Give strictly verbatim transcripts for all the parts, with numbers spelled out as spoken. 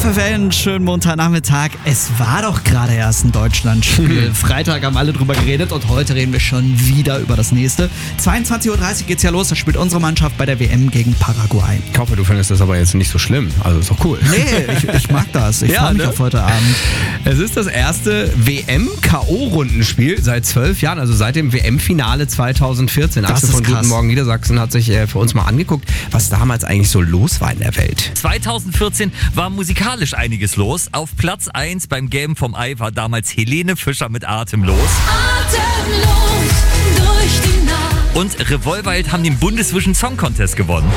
F F L, einen schönen Montagnachmittag. Es war doch gerade erst ein Deutschlandspiel. Freitag haben alle drüber geredet und heute reden wir schon wieder über das nächste. zweiundzwanzig Uhr dreißig geht's ja los, da spielt unsere Mannschaft bei der W M gegen Paraguay. Ich hoffe, du findest das aber jetzt nicht so schlimm. Also ist doch cool. Nee, ich, ich mag das. Ich Ja, freue mich ne? auf heute Abend. Es ist das erste W M-K O-Rundenspiel seit zwölf Jahren, also seit dem W M-Finale zweitausendvierzehn. Das Axel ist von krass. Guten Morgen Niedersachsen hat sich äh, für uns mal angeguckt, was damals eigentlich so los war in der Welt. zweitausendvierzehn war musikalisch einiges los. Auf Platz eins beim Gelben vom Ei war damals Helene Fischer mit Atemlos. Atemlos durch die Nacht. Und Revolverheld haben den Bundesvision Song Contest gewonnen.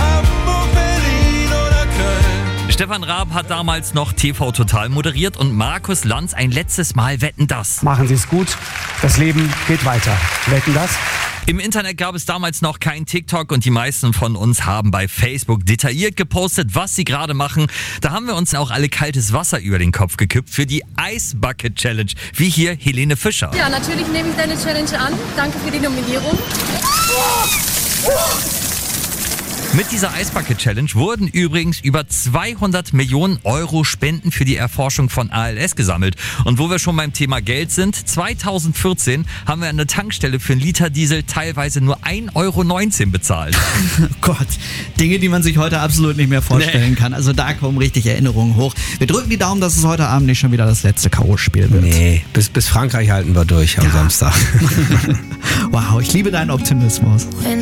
Stefan Raab hat damals noch T V Total moderiert und Markus Lanz ein letztes Mal Wetten, dass. Machen Sie es gut, das Leben geht weiter. Wetten das? Im Internet gab es damals noch kein TikTok und die meisten von uns haben bei Facebook detailliert gepostet, was sie gerade machen. Da haben wir uns auch alle kaltes Wasser über den Kopf gekippt für die Ice Bucket Challenge, wie hier Helene Fischer. Ja, natürlich nehme ich deine Challenge an. Danke für die Nominierung. Mit dieser Ice Bucket Challenge wurden übrigens über zweihundert Millionen Euro Spenden für die Erforschung von A L S gesammelt. Und wo wir schon beim Thema Geld sind, zweitausendvierzehn haben wir an der Tankstelle für einen Liter Diesel teilweise nur ein Euro neunzehn bezahlt. Oh Gott, Dinge, die man sich heute absolut nicht mehr vorstellen kann. Also da kommen richtig Erinnerungen hoch. Wir drücken die Daumen, dass es heute Abend nicht schon wieder das letzte K O-Spiel wird. Nee, bis, bis Frankreich halten wir durch am Ja. Samstag. Wow, ich liebe deinen Optimismus.